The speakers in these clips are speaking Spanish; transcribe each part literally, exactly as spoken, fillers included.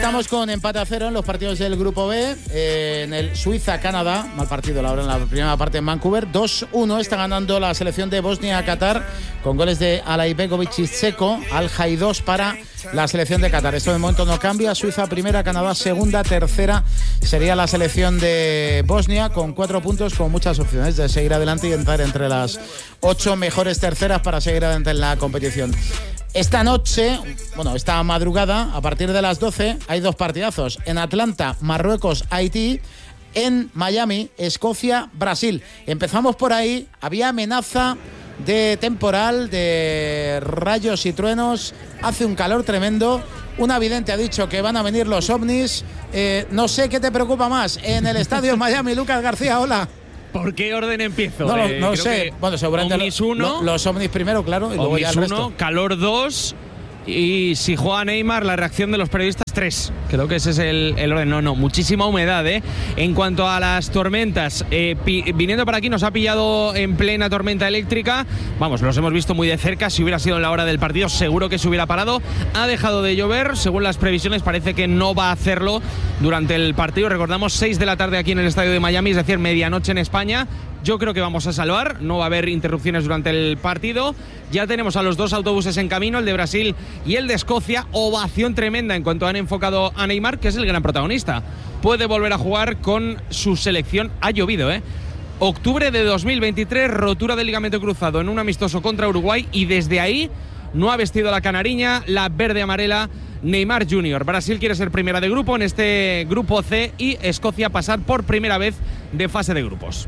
estamos con empate a cero en los partidos del Grupo B. Eh, en el Suiza-Canadá, mal partido la hora en la primera parte en Vancouver. dos uno está ganando la selección de Bosnia-Qatar con goles de Alaibegovic y Tseko. Al-Jai dos para la selección de Qatar. Esto de momento no cambia. Suiza primera, Canadá segunda, tercera sería la selección de Bosnia con cuatro puntos, con muchas opciones de seguir adelante y entrar entre las ocho mejores terceras para seguir adelante en la competición. Esta noche, bueno, esta madrugada, a partir de las doce, hay dos partidazos. En Atlanta, Marruecos, Haití. En Miami, Escocia, Brasil. Empezamos por ahí. Había amenaza de temporal, de rayos y truenos. Hace un calor tremendo. Una vidente ha dicho que van a venir los ovnis. Eh, no sé qué te preocupa más. En el estadio Miami, Lucas García, hola. ¿Por qué orden empiezo? No, eh, no sé. Bueno, seguramente Omnis uno, lo, los ovnis primero, claro, y luego ya el resto. uno, calor dos. Y si juega Neymar, la reacción de los periodistas, tres. Creo que ese es el, el orden. No, no, muchísima humedad, ¿eh? En cuanto a las tormentas, eh, pi, viniendo para aquí nos ha pillado en plena tormenta eléctrica. Vamos, los hemos visto muy de cerca. Si hubiera sido en la hora del partido, seguro que se hubiera parado. Ha dejado de llover. Según las previsiones, parece que no va a hacerlo durante el partido. Recordamos, seis de la tarde aquí en el estadio de Miami, es decir, medianoche en España. Yo creo que vamos a salvar, no va a haber interrupciones durante el partido. Ya tenemos a los dos autobuses en camino, el de Brasil y el de Escocia. Ovación tremenda en cuanto han enfocado a Neymar, que es el gran protagonista. Puede volver a jugar con su selección. Ha llovido, ¿eh? Octubre de dos mil veintitrés, rotura del ligamento cruzado en un amistoso contra Uruguay, y desde ahí no ha vestido la canariña, la verde-amarela, Neymar junior Brasil quiere ser primera de grupo en este grupo C y Escocia pasar por primera vez de fase de grupos.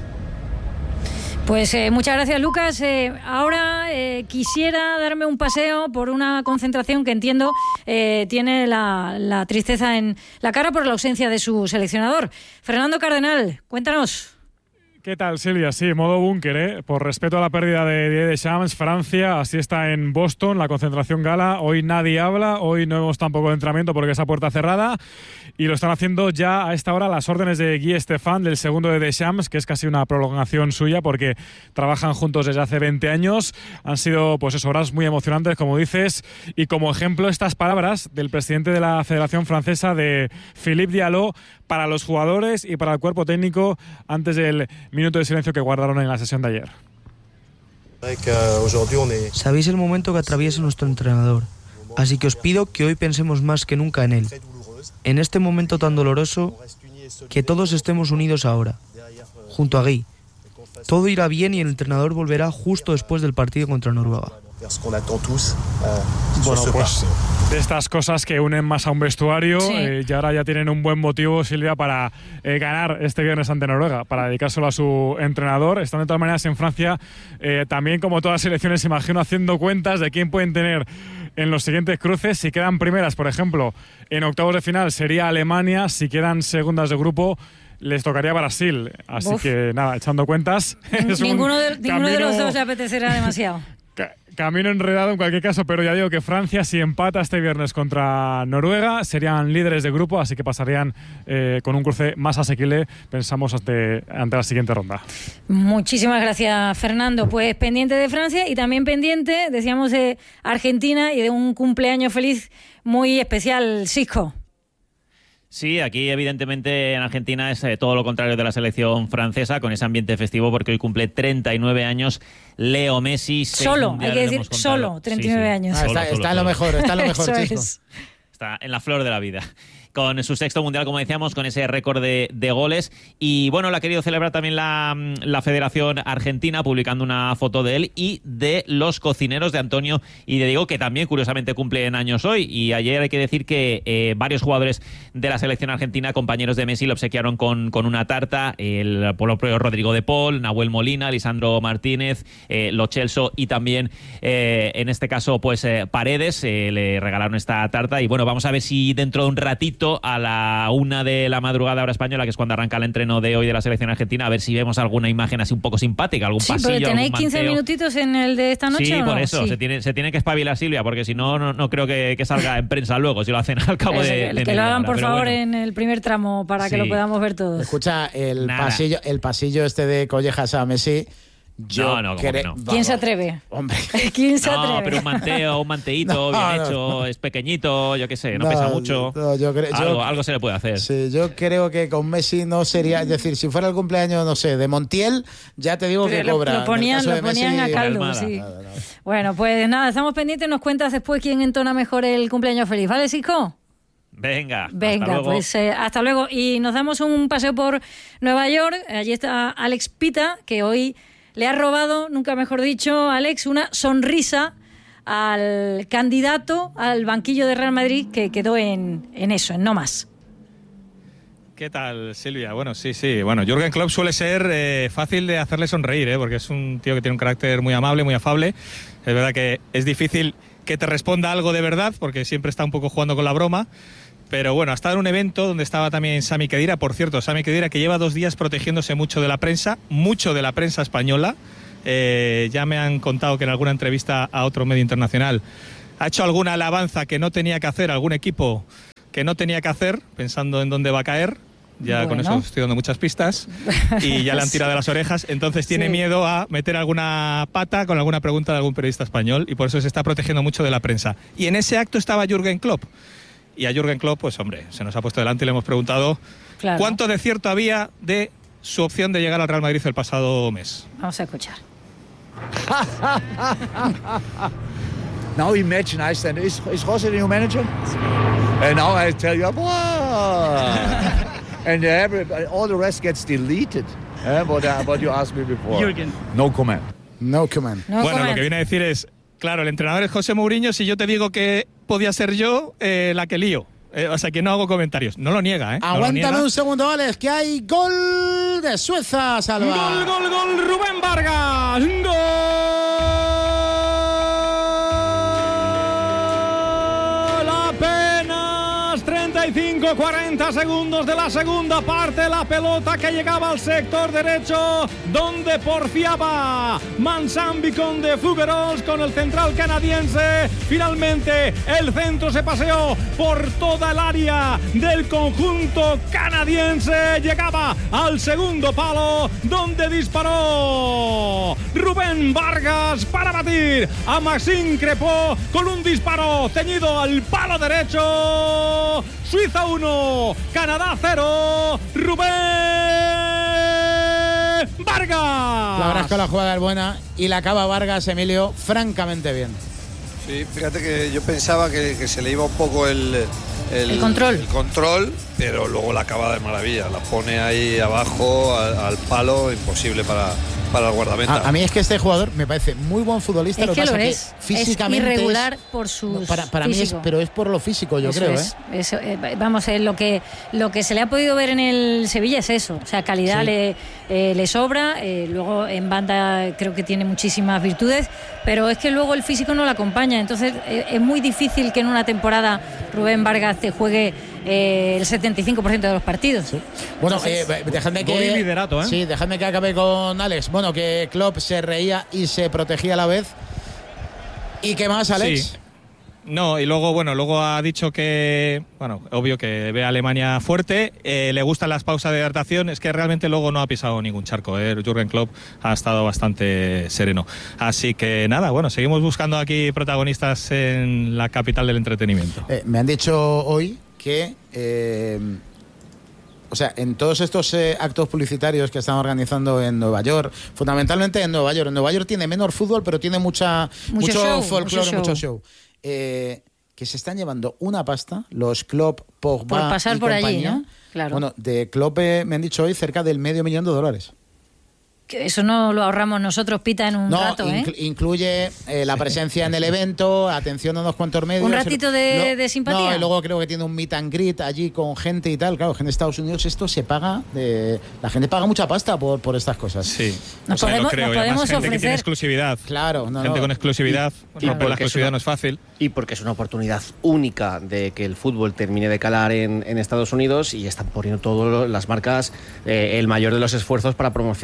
Pues eh, muchas gracias, Lucas. Eh, ahora eh, quisiera darme un paseo por una concentración que entiendo eh, tiene la, la tristeza en la cara por la ausencia de su seleccionador. Fernando Cardenal, cuéntanos. ¿Qué tal, Silvia? Sí, modo búnker, ¿eh? Por respeto a la pérdida de Didier Deschamps, Francia, así está en Boston, la concentración gala. Hoy nadie habla, hoy no hemos tampoco de entrenamiento porque esa puerta cerrada. Y lo están haciendo ya a esta hora las órdenes de Guy Stéphane, del segundo de Deschamps, que es casi una prolongación suya porque trabajan juntos desde hace veinte años. Han sido, pues eso, horas muy emocionantes, como dices. Y como ejemplo, estas palabras del presidente de la Federación Francesa, de Philippe Diallo, para los jugadores y para el cuerpo técnico antes del minuto de silencio que guardaron en la sesión de ayer. Sabéis el momento que atraviesa nuestro entrenador, así que os pido que hoy pensemos más que nunca en él. En este momento tan doloroso, que todos estemos unidos ahora, junto a Guy. Todo irá bien y el entrenador volverá justo después del partido contra Noruega. Bueno, pues de estas cosas que unen más a un vestuario, sí. eh, y ahora ya tienen un buen motivo, Silvia, para eh, ganar este viernes ante Noruega, para dedicárselo a su entrenador. Están de todas maneras en Francia, eh, también como todas las selecciones, imagino, haciendo cuentas de quién pueden tener en los siguientes cruces. Si quedan primeras, por ejemplo, en octavos de final sería Alemania. Si quedan segundas de grupo, les tocaría Brasil. Así Uf. que nada, echando cuentas. Es ninguno, de, ninguno camino... de los dos le apetecerá demasiado. Camino enredado en cualquier caso, pero ya digo que Francia, si empata este viernes contra Noruega, serían líderes de grupo, así que pasarían eh, con un cruce más asequible, pensamos, ante, ante la siguiente ronda. Muchísimas gracias, Fernando. Pues pendiente de Francia y también pendiente, decíamos, de Argentina y de un cumpleaños feliz muy especial, Sisco. Sí, aquí evidentemente en Argentina es eh, todo lo contrario de la selección francesa, con ese ambiente festivo, porque hoy cumple treinta y nueve años Leo Messi. Solo, hay que decir solo, treinta y nueve sí, sí. años. Ah, está, solo, está solo, en lo mejor, está en lo mejor, Chisco. Es. Está en la flor de la vida. Con su sexto mundial, como decíamos, con ese récord de, de goles. Y bueno, lo ha querido celebrar también la, la Federación Argentina, publicando una foto de él y de los cocineros de Antonio y de Diego, que también curiosamente cumplen años hoy. Y ayer hay que decir que eh, varios jugadores de la selección argentina, compañeros de Messi, lo obsequiaron con, con una tarta. El propio Rodrigo de Paul, Nahuel Molina, Lisandro Martínez, eh, Lo Celso y también, eh, en este caso, pues eh, Paredes, eh, le regalaron esta tarta. Y bueno, vamos a ver si dentro de un ratito, a la una de la madrugada hora española, que es cuando arranca el entreno de hoy de la selección argentina, a ver si vemos alguna imagen así un poco simpática, algún sí, pasillo, pero ¿tenéis algún quince minutitos en el de esta noche? Sí, ¿o por no? eso, sí. se, tiene, se tiene que espabilar, Silvia, porque si no, no, no creo que, que salga en prensa luego, si lo hacen al cabo de, el, de Que lo hagan, hora, por favor, bueno. en el primer tramo para sí. que lo podamos ver todos. Escucha, el pasillo, el pasillo este de collejas a Messi, Yo No, no, ¿cómo que no? ¿Quién se atreve? Hombre. ¿Quién se No, atreve? pero un manteo, un manteíto No, bien no, hecho, no. es pequeñito, yo qué sé, no, No, pesa mucho. no, yo creo- yo- algo, algo se le puede hacer. Sí, yo creo que con Messi no sería, es decir, si fuera el cumpleaños, no sé, de Montiel, ya te digo que Pero lo- cobra. Lo En ponían, el caso lo de Messi, ponían a con caldo, Almada. sí. Nada, nada. Bueno, pues nada, estamos pendientes. Nos cuentas después quién entona mejor el cumpleaños feliz. ¿Vale, Cisco? Venga, hasta Venga, luego. pues eh, hasta luego. Y nos damos un paseo por Nueva York. Allí está Alex Pita, que hoy le ha robado, nunca mejor dicho, Alex, una sonrisa al candidato al banquillo de Real Madrid, que quedó en, en eso, en no más. ¿Qué tal, Silvia? Bueno, sí, sí. Bueno, Jürgen Klopp suele ser eh, fácil de hacerle sonreír, ¿eh? Porque es un tío que tiene un carácter muy amable, muy afable. Es verdad que es difícil que te responda algo de verdad, porque siempre está un poco jugando con la broma. Pero bueno, ha estado en un evento donde estaba también Sami Khedira. Por cierto, Sami Khedira, que lleva dos días protegiéndose mucho de la prensa, mucho de la prensa española. Eh, ya me han contado que en alguna entrevista a otro medio internacional ha hecho alguna alabanza que no tenía que hacer, algún equipo que no tenía que hacer, pensando en dónde va a caer. Ya Bueno. con eso estoy dando muchas pistas y ya le han tirado de las orejas. Entonces tiene Sí. miedo a meter alguna pata con alguna pregunta de algún periodista español y por eso se está protegiendo mucho de la prensa. Y en ese acto estaba Jürgen Klopp. Y a Jürgen Klopp, pues hombre, se nos ha puesto delante y le hemos preguntado Claro. cuánto de cierto había de su opción de llegar al Real Madrid el pasado mes. Vamos a escuchar. Now imagine I said, is, is Jose the new manager? And now I tell you, wow. And every, all the rest gets deleted. Eh, what, uh, what you asked me before. Jürgen. No comment. No comment. No bueno, comment. lo que viene a decir es, claro, el entrenador es José Mourinho, si yo te digo que podía ser yo, eh, la que lío. Eh, o sea, que no hago comentarios. No lo niega, ¿eh? No lo Aguántame niega. un segundo, Alex, que hay gol de Suiza, Salva. Gol, gol, gol, Rubén Vargas. Gol. Apenas treinta y cinco cuarenta segundos de la segunda parte. La pelota que llegaba al sector derecho, donde porfiaba Mansambi con De Fougerols, con el central canadiense. Finalmente, el centro se paseó por toda el área del conjunto canadiense. Llegaba al segundo palo, donde disparó Rubén Vargas para batir a Maxime Crépeau con un disparo ceñido al palo derecho. Suiza uno, Canadá cero. Rubén Vargas. La verdad es que la jugada es buena y la acaba Vargas, Emilio, francamente bien. Sí, fíjate que yo pensaba que, que se le iba un poco el, el, El control. el control, pero luego la acaba de maravilla. La pone ahí abajo, al, al palo, imposible para, para el guardameta. A, a mí es que este jugador me parece muy buen futbolista. Es lo que lo pasa es. físicamente es irregular es- por sus no, para, para mí es, físico. pero es por lo físico, yo Eso creo, es, ¿eh? eso, eh, vamos, eh, lo que lo que se le ha podido ver en el Sevilla es eso, o sea, calidad Sí. le, eh, le sobra, eh, luego en banda creo que tiene muchísimas virtudes, pero es que luego el físico no le acompaña, entonces eh, es muy difícil que en una temporada Rubén Vargas te juegue eh, el setenta y cinco por ciento de los partidos. Bueno, Entonces- eh, dejadme Gol y que liderato, ¿eh? sí, dejadme que acabe con Alex. Bueno, que Klopp se reía y se protegía a la vez. ¿Y qué más, Alex? Sí. No, y luego, bueno, luego ha dicho que, bueno, obvio que ve a Alemania fuerte, eh, le gustan las pausas de hidratación, es que realmente luego no ha pisado ningún charco, ¿eh? Jürgen Klopp ha estado bastante sereno. Así que nada, bueno, seguimos buscando aquí protagonistas en la capital del entretenimiento. Eh, me han dicho hoy que, eh, o sea, en todos estos eh, actos publicitarios que están organizando en Nueva York, fundamentalmente en Nueva York, en Nueva York tiene menor fútbol, pero tiene mucha, Mucho mucho, show, folclore, mucho mucho show. show. Eh, que se están llevando una pasta, los Klopp, Pogba Por pasar y por allí, compañía. ¿no? Claro. Bueno, de Klopp eh, me han dicho hoy cerca del medio millón de dólares. Que eso no lo ahorramos nosotros, Pita, en un No, rato, ¿eh? inclu- incluye eh, la presencia en el evento, atención a unos cuantos medios. Un ratito de- No, de simpatía. No, y luego creo que tiene un meet and greet allí con gente y tal. Claro, que en Estados Unidos esto se paga, de, la gente paga mucha pasta por, por estas cosas. Sí, Nos o sea, podemos- lo creo, nos y además podemos gente que tiene ofrecer- exclusividad. Claro, no, gente no. con exclusividad, Y- porque y la porque es exclusividad una- no es fácil. Y porque es una oportunidad única de que el fútbol termine de calar en, en Estados Unidos y están poniendo todas las marcas eh, el mayor de los esfuerzos para promocionarlo, para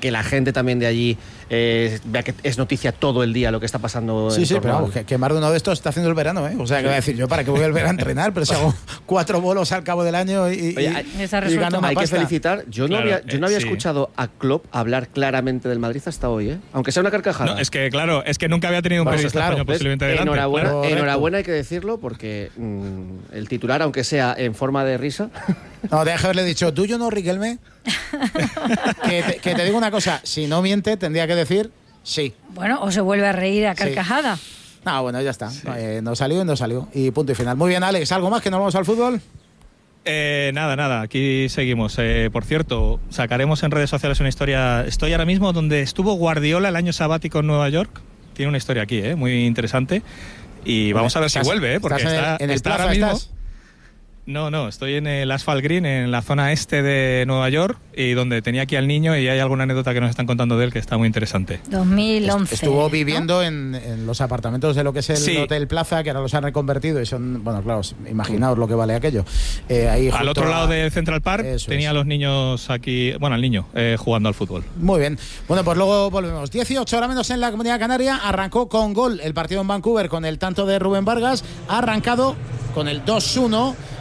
que la gente también de allí eh, vea que es noticia todo el día lo que está pasando. Sí, en sí, torno pero vamos, al- que, que más de uno de estos está haciendo el verano, ¿eh? O sea, que voy a decir yo, ¿para qué voy a volver a entrenar? Pero si hago cuatro bolos al cabo del año y, Oye, y, hay- Está y resuelto. gano una Hay que pasta. felicitar. Yo no Claro, había, yo no había eh, sí. escuchado a Klopp hablar claramente del Madrid hasta hoy, ¿eh? Aunque sea una carcajada. No, es que, claro, es que nunca había tenido un Vamos, periodista claro, español ¿Ves? posiblemente delante. enhorabuena, claro. enhorabuena hay que decirlo porque mm, el titular, aunque sea en forma de risa, No, deja haberle dicho, ¿tú yo no, Riquelme? que, te, que te digo una cosa, si no miente, tendría que decir sí. Bueno, o se vuelve a reír a carcajada. No, bueno, ya está. No, eh, no salió y no salió. Y punto y final. Muy bien, Alex, ¿algo más que nos vamos al fútbol? Eh, nada, nada, aquí seguimos. Eh, por cierto, sacaremos en redes sociales una historia. Estoy ahora mismo donde estuvo Guardiola el año sabático en Nueva York. Tiene una historia aquí, eh, muy interesante. Y vamos a ver si Estás- vuelve, eh, porque estás en el- está, en el está Plaza, ahora mismo. ¿estás? No, no, estoy en el Asphalt Green, en la zona este de Nueva York, y donde tenía aquí al niño, y hay alguna anécdota que nos están contando de él que está muy interesante. dos mil once. Estuvo ¿no? viviendo en, en los apartamentos de lo que es el Sí. Hotel Plaza, que ahora los han reconvertido y son, bueno, claro, imaginaos lo que vale aquello. Eh, ahí Al junto otro a- lado del Central Park Eso tenía es. a los niños aquí, bueno, al niño, eh, jugando al fútbol. Muy bien. Bueno, pues luego volvemos. dieciocho horas menos en la Comunidad Canaria. Arrancó con gol el partido en Vancouver con el tanto de Rubén Vargas. Ha arrancado con el dos uno